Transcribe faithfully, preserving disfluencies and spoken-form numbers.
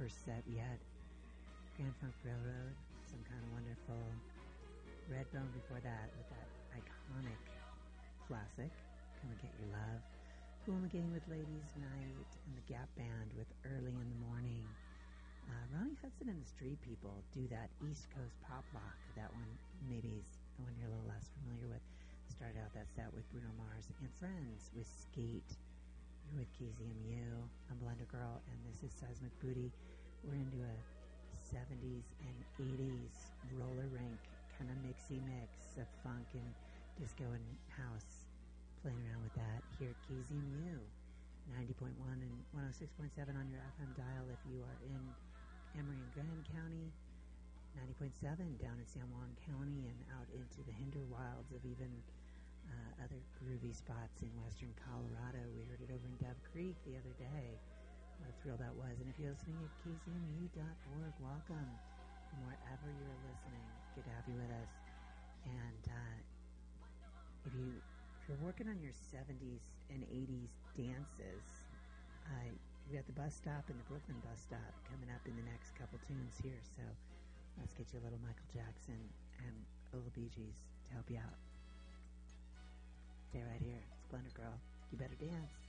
first set yet. Grand Funk Railroad, Some Kind of Wonderful. Redbone before that with that iconic classic, Come and Get Your Love. Cool McGain with Ladies Night, and the Gap Band with Early in the Morning. Uh, Ronnie Hudson and the Street People do that East Coast pop rock. That one maybe is the one you're a little less familiar with. Started out that set with Bruno Mars and Friends with Skate. You're with K Z M U. I'm Blender Girl, and this is Seismic Booty. We're into a seventies and eighties roller rink kind of mixy mix of funk and disco and house. Playing around with that here at K Z M U, ninety point one and one oh six point seven on your F M dial if you are in Emory and Grand County, ninety point seven down in San Juan County, and out into the hinder wilds of even uh, other groovy spots in western Colorado. We heard it over in Dove Creek the other day. What a thrill that was. And if you're listening at K Z M U dot org, welcome from wherever you're listening. Good to have you with us. And uh, if you If you're working on your seventies and eighties dances, uh, we got the bus stop and the Brooklyn bus stop coming up in the next couple tunes here. So let's get you a little Michael Jackson and a little Bee Gees to help you out. Stay right here. Splendor Girl. You better dance.